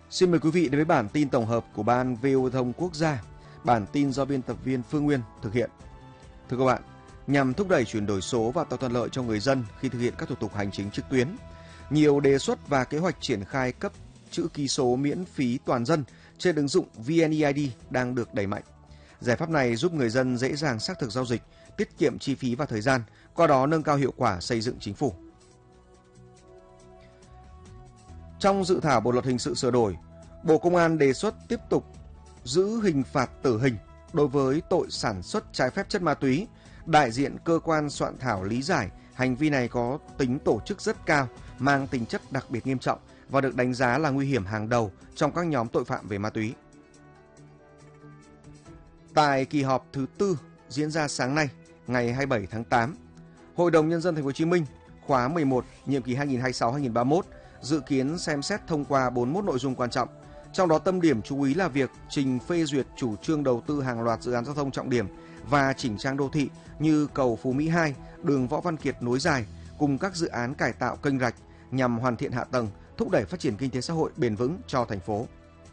Xin mời quý vị đến với bản tin tổng hợp của Ban VOV Thông Quốc gia. Bản tin do biên tập viên Phương Nguyên thực hiện. Thưa các bạn, nhằm thúc đẩy chuyển đổi số và tạo thuận lợi cho người dân khi thực hiện các thủ tục hành chính trực tuyến, nhiều đề xuất và kế hoạch triển khai cấp chữ ký số miễn phí toàn dân trên ứng dụng VNeID đang được đẩy mạnh. Giải pháp này giúp người dân dễ dàng xác thực giao dịch, tiết kiệm chi phí và thời gian, qua đó nâng cao hiệu quả xây dựng chính phủ. Trong dự thảo Bộ luật hình sự sửa đổi, Bộ Công an đề xuất tiếp tục giữ hình phạt tử hình đối với tội sản xuất trái phép chất ma túy. Đại diện cơ quan soạn thảo lý giải hành vi này có tính tổ chức rất cao, mang tính chất đặc biệt nghiêm trọng và được đánh giá là nguy hiểm hàng đầu trong các nhóm tội phạm về ma túy. Tại kỳ họp thứ 4 diễn ra sáng nay, ngày 27 tháng 8, Hội đồng Nhân dân Thành phố Hồ Chí Minh khóa 11, nhiệm kỳ 2026-2031 dự kiến xem xét thông qua 41 nội dung quan trọng. Trong đó tâm điểm chú ý là việc trình phê duyệt chủ trương đầu tư hàng loạt dự án giao thông trọng điểm và chỉnh trang đô thị như cầu Phú Mỹ 2, đường Võ Văn Kiệt nối dài cùng các dự án cải tạo kênh rạch nhằm hoàn thiện hạ tầng, thúc đẩy phát triển kinh tế xã hội bền vững cho thành phố.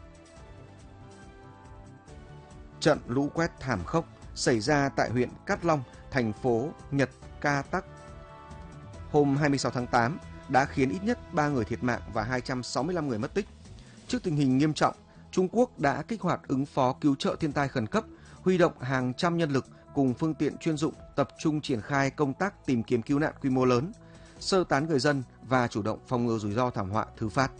Trận lũ quét thảm khốc xảy ra tại huyện Cát Long, thành phố Nhật Ca Tắc hôm 26 tháng 8 đã khiến ít nhất 3 người thiệt mạng và 265 người mất tích. Trước tình hình nghiêm trọng, Trung Quốc đã kích hoạt ứng phó cứu trợ thiên tai khẩn cấp, huy động hàng trăm nhân lực cùng phương tiện chuyên dụng tập trung triển khai công tác tìm kiếm cứu nạn quy mô lớn, sơ tán người dân và chủ động phòng ngừa rủi ro thảm họa thứ phát.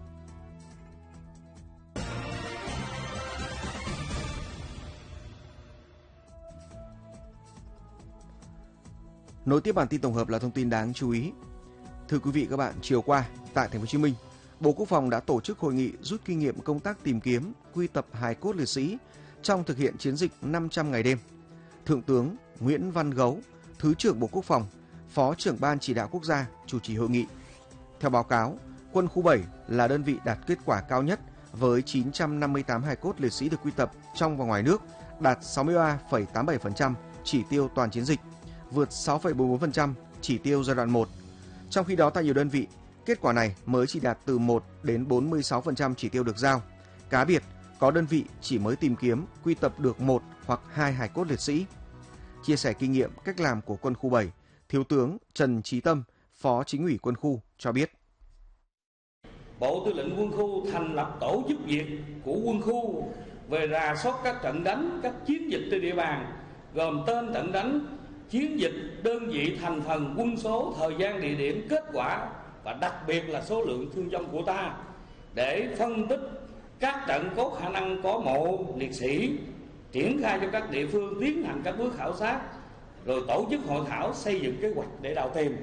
Nối tiếp bản tin tổng hợp là thông tin đáng chú ý. Thưa quý vị các bạn, chiều qua tại Thành phố Hồ Chí Minh, Bộ Quốc phòng đã tổ chức hội nghị rút kinh nghiệm công tác tìm kiếm, quy tập hài cốt liệt sĩ trong thực hiện chiến dịch 500 ngày đêm. Thượng tướng Nguyễn Văn Gấu, Thứ trưởng Bộ Quốc phòng, Phó trưởng Ban Chỉ đạo Quốc gia chủ trì hội nghị. Theo báo cáo, Quân khu 7 là đơn vị đạt kết quả cao nhất với 958 hài cốt liệt sĩ được quy tập trong và ngoài nước, đạt 63,87% chỉ tiêu toàn chiến dịch, vượt 6,44% chỉ tiêu giai đoạn 1. Trong khi đó tại nhiều đơn vị, kết quả này mới chỉ đạt từ 1 đến 46% chỉ tiêu được giao. Cá biệt, có đơn vị chỉ mới tìm kiếm, quy tập được 1 hoặc 2 hài cốt liệt sĩ. Chia sẻ kinh nghiệm cách làm của Quân khu 7, Thiếu tướng Trần Chí Tâm, Phó Chính ủy Quân khu cho biết. Bộ Tư lệnh Quân khu thành lập tổ giúp việc của Quân khu về rà soát các trận đánh, các chiến dịch trên địa bàn, gồm tên trận đánh, chiến dịch, đơn vị, thành phần, quân số, thời gian, địa điểm, kết quả và đặc biệt là số lượng thương vong của ta để phân tích các trận có khả năng có mộ liệt sĩ, triển khai cho các địa phương tiến hành các bước khảo sát, rồi tổ chức hội thảo xây dựng kế hoạch để đào tìm.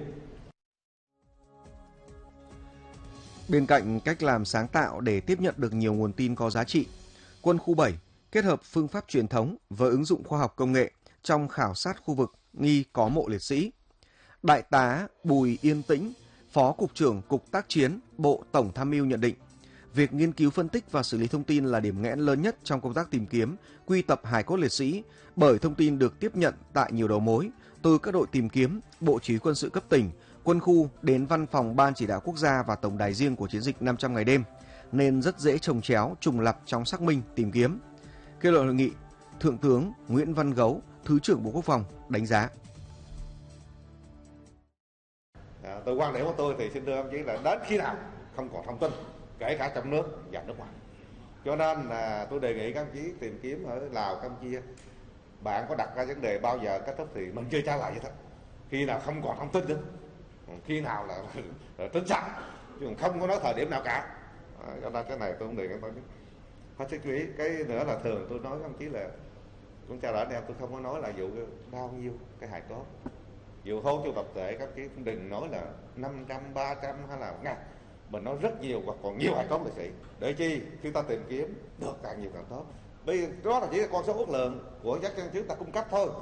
Bên cạnh cách làm sáng tạo để tiếp nhận được nhiều nguồn tin có giá trị, Quân khu 7 kết hợp phương pháp truyền thống với ứng dụng khoa học công nghệ trong khảo sát khu vực nghi có mộ liệt sĩ. Đại tá Bùi Yên Tĩnh, Phó Cục trưởng Cục Tác chiến, Bộ Tổng tham mưu nhận định, việc nghiên cứu phân tích và xử lý thông tin là điểm nghẽn lớn nhất trong công tác tìm kiếm, quy tập hài cốt liệt sĩ, bởi thông tin được tiếp nhận tại nhiều đầu mối, từ các đội tìm kiếm, Bộ Chỉ huy Quân sự cấp tỉnh, quân khu đến Văn phòng Ban Chỉ đạo Quốc gia và tổng đài riêng của chiến dịch 500 ngày đêm, nên rất dễ chồng chéo, trùng lặp trong xác minh, tìm kiếm. Kết luận hội nghị, Thượng tướng Nguyễn Văn Gấu, Thứ trưởng Bộ Quốc phòng đánh giá. Từ quan điểm của tôi thì xin thưa ông chí là đến khi nào không còn thông tin, kể cả trong nước và nước ngoài. Cho nên là tôi đề nghị các ông chí tìm kiếm ở Lào, Campuchia. Bạn có đặt ra vấn đề bao giờ kết thúc thì mình chưa trả lời vậy thôi. Khi nào không còn thông tin nữa, khi nào là tính sẵn, chứ không có nói thời điểm nào cả. Cho nên cái này tôi không đề nghị các ông chí. Hết sức chú ý. Cái nữa là thường tôi nói các ông chí là cũng trao đổi anh em, tôi không có nói là vụ bao nhiêu cái hài cốt. Vụ hôn cho tập thể các chí cũng đừng nói là 500, 300 hay là 1.000. Mình nói rất nhiều hoặc còn nhiều hài cốt liệt sĩ. Để chi chúng ta tìm kiếm được càng nhiều càng tốt. Vì đó là chỉ là con số ước lượng của các chân chúng ta cung cấp thôi.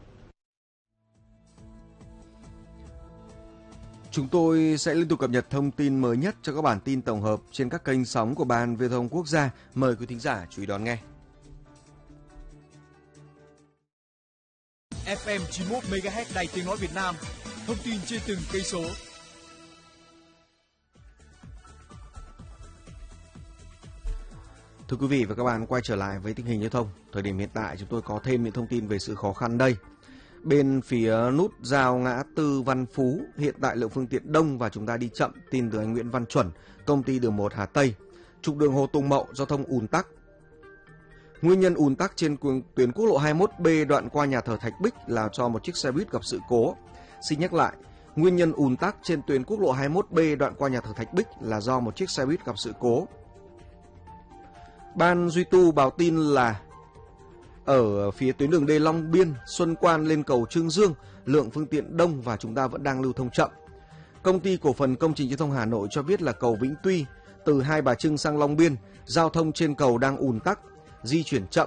Chúng tôi sẽ liên tục cập nhật thông tin mới nhất cho các bản tin tổng hợp trên các kênh sóng của Ban Viễn thông Quốc gia. Mời quý thính giả chú ý đón nghe. FM 91 MHz Đài Tiếng nói Việt Nam. Thông tin trên từng cây số. Thưa quý vị và các bạn, quay trở lại với tình hình giao thông. Thời điểm hiện tại chúng tôi có thêm những thông tin về sự khó khăn đây. Bên phía nút giao ngã tư Văn Phú, hiện tại lượng phương tiện đông và chúng ta đi chậm. Tin từ anh Nguyễn Văn Chuẩn, công ty đường 1 Hà Tây. Trục đường Hồ Tùng Mậu, giao thông ùn tắc. Nguyên nhân ùn tắc trên tuyến quốc lộ 21B đoạn qua nhà thờ Thạch Bích là do một chiếc xe buýt gặp sự cố. Xin nhắc lại, nguyên nhân ùn tắc trên tuyến quốc lộ 21B đoạn qua nhà thờ Thạch Bích là do một chiếc xe buýt gặp sự cố. Ban duy tu báo tin là ở phía tuyến đường D Long Biên, Xuân Quan lên cầu Trương Dương, lượng phương tiện đông và chúng ta vẫn đang lưu thông chậm. Công ty cổ phần công trình giao thông Hà Nội cho biết là cầu Vĩnh Tuy từ Hai Bà Trưng sang Long Biên, giao thông trên cầu đang ùn tắc, di chuyển chậm.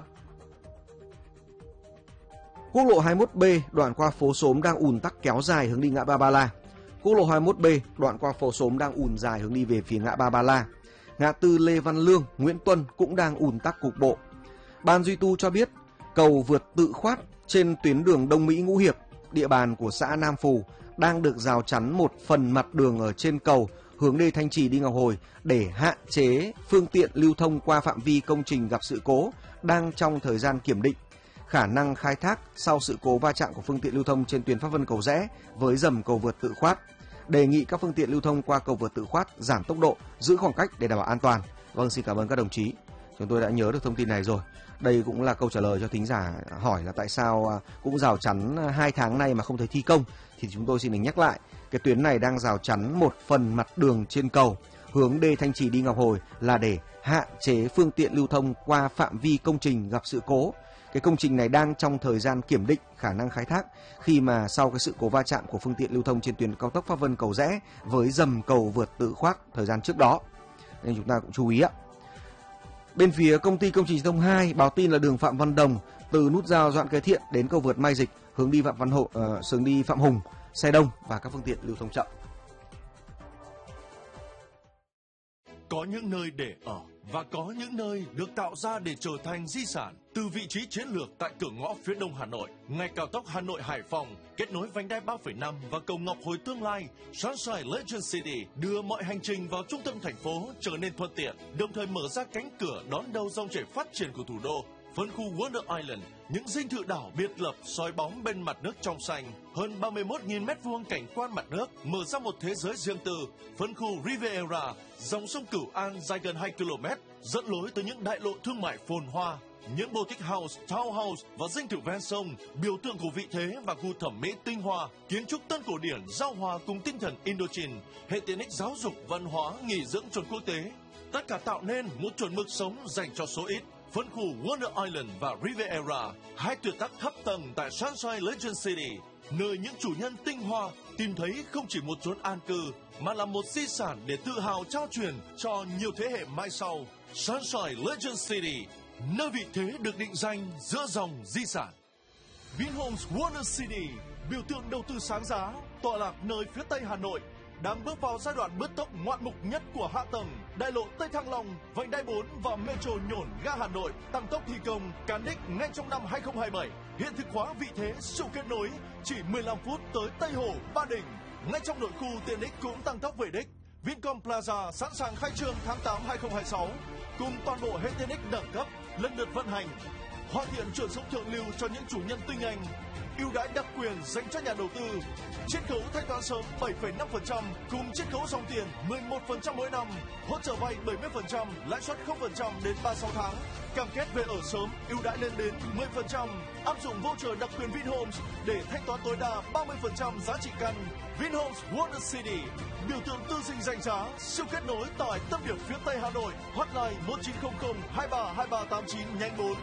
Quốc lộ 21B đoạn qua phố Xóm đang ùn tắc kéo dài hướng đi ngã ba Ba La. Quốc lộ 21B đoạn qua phố Xóm đang ùn dài hướng đi về phía ngã ba Ba La. Ngã tư Lê Văn Lương, Nguyễn Tuân cũng đang ùn tắc cục bộ. Ban duy tu cho biết cầu vượt tự khoát trên tuyến đường Đông Mỹ Ngũ Hiệp, địa bàn của xã Nam Phù đang được rào chắn một phần mặt đường ở trên cầu hướng đi Thanh Trì đi Ngọc Hồi để hạn chế phương tiện lưu thông qua phạm vi công trình gặp sự cố, đang trong thời gian kiểm định khả năng khai thác sau sự cố va chạm của phương tiện lưu thông trên tuyến Pháp Vân Cầu Rẽ với dầm cầu vượt tự khoát. Đề nghị các phương tiện lưu thông qua cầu vượt tự khoát giảm tốc độ, giữ khoảng cách để đảm bảo an toàn. Vâng, xin cảm ơn các đồng chí. Chúng tôi đã nhớ được thông tin này rồi. Đây cũng là câu trả lời cho thính giả hỏi là tại sao cũng rào chắn 2 tháng nay mà không thấy thi công. Thì chúng tôi xin được nhắc lại, cái tuyến này đang rào chắn một phần mặt đường trên cầu hướng D Thanh Trì đi Ngọc Hồi là để hạn chế phương tiện lưu thông qua phạm vi công trình gặp sự cố. Cái công trình này đang trong thời gian kiểm định khả năng khai thác khi mà sau cái sự cố va chạm của phương tiện lưu thông trên tuyến cao tốc Pháp Vân Cầu Rẽ với dầm cầu vượt tự khoát thời gian trước đó. Nên chúng ta cũng chú ý ạ. Bên phía công ty công trình giao thông 2 báo tin là đường Phạm Văn Đồng từ nút giao Doãn Kế Thiện đến cầu vượt Mai Dịch hướng đi Phạm Hùng, xe đông và các phương tiện lưu thông chậm. Có những nơi để ở và có những nơi được tạo ra để trở thành di sản. Từ vị trí chiến lược tại cửa ngõ phía đông Hà Nội, ngay cao tốc Hà Nội Hải Phòng kết nối vành đai 3,5 và cầu Ngọc Hồi tương lai, Sunshine Legend City đưa mọi hành trình vào trung tâm thành phố trở nên thuận tiện, đồng thời mở ra cánh cửa đón đầu dòng chảy phát triển của thủ đô. Phân khu Wonder Island, những dinh thự đảo biệt lập soi bóng bên mặt nước trong xanh, hơn 31.000 m2 cảnh quan mặt nước, mở ra một thế giới riêng tư. Phân khu Riviera, dòng sông Cửu An dài gần 2 km, dẫn lối tới những đại lộ thương mại phồn hoa, những boutique house, townhouse và dinh thự ven sông, biểu tượng của vị thế và gu thẩm mỹ tinh hoa, kiến trúc tân cổ điển giao hòa cùng tinh thần Indochine, hệ tiện ích giáo dục, văn hóa, nghỉ dưỡng chuẩn quốc tế. Tất cả tạo nên một chuẩn mực sống dành cho số ít. Phân khu Wonder Island và Riviera, hai tuyệt tác thấp tầng tại Sunshine Legend City, nơi những chủ nhân tinh hoa tìm thấy không chỉ một chốn an cư mà là một di sản để tự hào trao truyền cho nhiều thế hệ mai sau. Sunshine Legend City, nơi vị thế được định danh giữa dòng di sản. Vinhomes Wonder City, biểu tượng đầu tư sáng giá, tọa lạc nơi phía tây Hà Nội, đang bước vào giai đoạn bứt tốc ngoạn mục nhất của hạ tầng. Đại lộ Tây Thăng Long, vành đai 4 và metro Nhổn ga Hà Nội tăng tốc thi công cán đích ngay trong năm 2027. Hiện thực hóa vị thế sự kết nối chỉ 15 phút tới Tây Hồ, Ba Đình. Ngay trong nội khu tiện ích cũng tăng tốc về đích. Vincom Plaza sẵn sàng khai trương tháng 8 2026 cùng toàn bộ hệ tiện ích đẳng cấp lần lượt vận hành. Hoàn thiện chuẩn sống thượng lưu cho những chủ nhân tinh anh. Ưu đãi đặc quyền dành cho nhà đầu tư. Chiết khấu thanh toán sớm 7,5% cùng chiết khấu dòng tiền 11% mỗi năm. Hỗ trợ vay 70%, lãi suất 0% đến 36 tháng. Cam kết về ở sớm, ưu đãi lên đến 10%. Áp dụng voucher đặc quyền Vinhomes để thanh toán tối đa 30% giá trị căn. Vinhomes Wonder City, biểu tượng tư sinh danh giá, siêu kết nối tại tâm điểm phía Tây Hà Nội. Hotline 1900 23 2389 nhánh 4.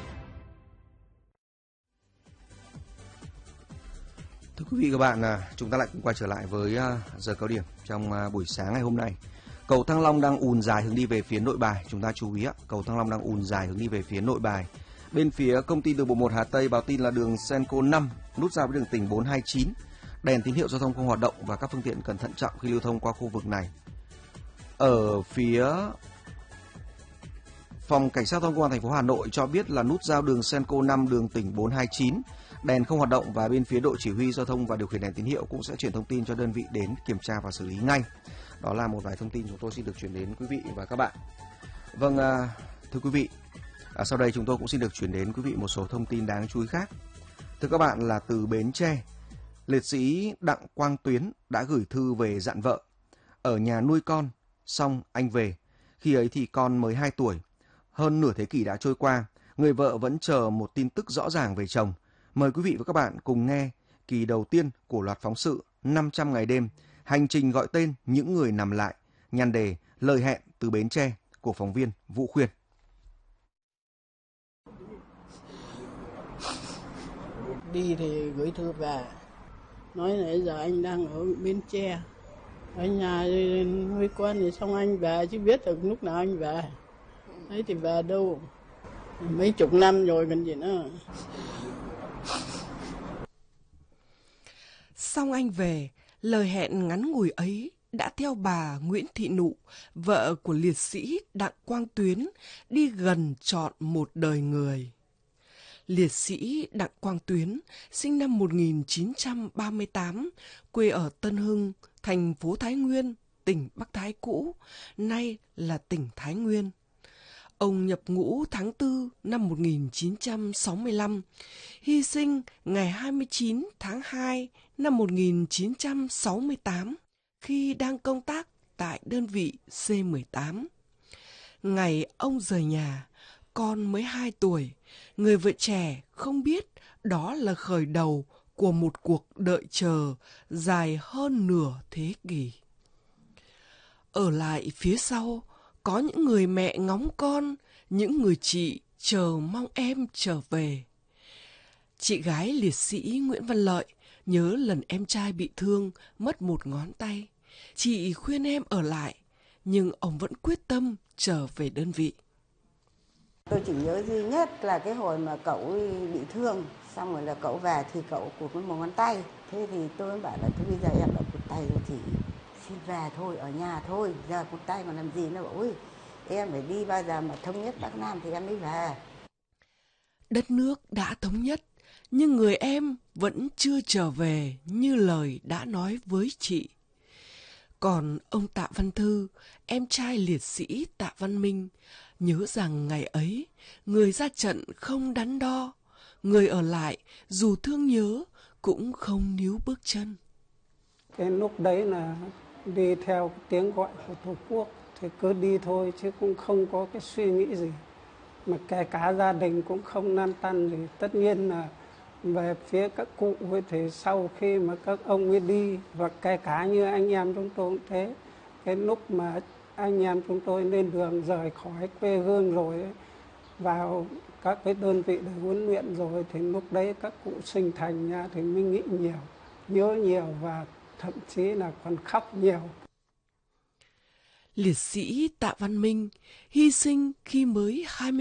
Thưa quý vị và bạn, chúng ta lại cùng quay trở lại với giờ cao điểm trong buổi sáng ngày hôm nay. Cầu Thăng Long đang ùn dài hướng đi về phía Nội Bài. Chúng ta chú ý ạ, cầu Thăng Long đang ùn dài hướng đi về phía Nội Bài. Bên phía công ty đường bộ 1 Hà Tây báo tin là đường Senco 5 nút giao với đường tỉnh 429. Đèn tín hiệu giao thông không hoạt động và các phương tiện cần thận trọng khi lưu thông qua khu vực này. Ở phía Phòng Cảnh sát giao thông Công an thành phố Hà Nội cho biết là nút giao đường Senco 5 đường tỉnh 429 đèn không hoạt động và bên phía đội chỉ huy giao thông và điều khiển đèn tín hiệu cũng sẽ chuyển thông tin cho đơn vị đến kiểm tra và xử lý ngay. Đó là một vài thông tin chúng tôi xin được chuyển đến quý vị và các bạn. Vâng, Thưa quý vị, sau đây chúng tôi cũng xin được chuyển đến quý vị một số thông tin đáng chú ý khác. Thưa các bạn, là từ Bến Tre, liệt sĩ Đặng Quang Tuyến đã gửi thư về dặn vợ: ở nhà nuôi con, xong anh về. Khi ấy thì con mới 2 tuổi. Hơn nửa thế kỷ đã trôi qua, người vợ vẫn chờ một tin tức rõ ràng về chồng. Mời quý vị và các bạn cùng nghe kỳ đầu tiên của loạt phóng sự 500 ngày đêm, hành trình gọi tên những người nằm lại, nhan đề Lời hẹn từ Bến Tre của phóng viên Vũ Khuyên. Đi thì gửi thư về, nói là giờ anh đang ở Bến Tre, ở nhà nuôi con, thì xong anh về chứ biết được lúc nào anh về. Đấy thì về đâu, mấy chục năm rồi còn gì nữa. Xong anh về, lời hẹn ngắn ngủi ấy đã theo bà Nguyễn Thị Nụ, vợ của liệt sĩ Đặng Quang Tuyến, đi gần trọn một đời người. Liệt sĩ Đặng Quang Tuyến sinh năm 1938, quê ở Tân Hưng, thành phố Thái Nguyên, tỉnh Bắc Thái cũ, nay là tỉnh Thái Nguyên. Ông nhập ngũ tháng 4 năm 1965, hy sinh ngày 29 tháng 2 năm 1968 khi đang công tác tại đơn vị C-18. Ngày ông rời nhà, con mới 2 tuổi, người vợ trẻ không biết đó là khởi đầu của một cuộc đợi chờ dài hơn nửa thế kỷ. Ở lại phía sau, có những người mẹ ngóng con, những người chị chờ mong em trở về. Chị gái liệt sĩ Nguyễn Văn Lợi nhớ lần em trai bị thương, mất một ngón tay. Chị khuyên em ở lại, nhưng ông vẫn quyết tâm trở về đơn vị. Tôi chỉ nhớ duy nhất là cái hồi mà cậu bị thương, xong rồi là cậu về thì cậu cụt mất một ngón tay. Thế thì tôi mới bảo là thôi bây giờ em đã cụt tay rồi thì xin về thôi, ở nhà thôi, giờ cụt tay còn làm gì nữa. Ôi, em phải đi bao giờ mà thống nhất Bắc Nam thì em mới về. Đất nước đã thống nhất, nhưng người em vẫn chưa trở về như lời đã nói với chị. Còn ông Tạ Văn Thư, em trai liệt sĩ Tạ Văn Minh, nhớ rằng ngày ấy, người ra trận không đắn đo, người ở lại dù thương nhớ cũng không níu bước chân. Cái lúc đấy là đi theo tiếng gọi của Tổ quốc thì cứ đi thôi chứ cũng không có cái suy nghĩ gì. Mà kể cả gia đình cũng không lăn tăn gì. Tất nhiên là về phía các cụ ấy thì sau khi mà các ông ấy đi, và kể cả như anh em chúng tôi cũng thế, cái lúc mà anh em chúng tôi lên đường rời khỏi quê hương rồi ấy, vào các cái đơn vị để huấn luyện rồi, thì lúc đấy các cụ sinh thành nha thì mới nghĩ nhiều, nhớ nhiều và thậm chí là còn khóc nhiều. Liệt sĩ Tạ Văn Minh hy sinh khi mới 20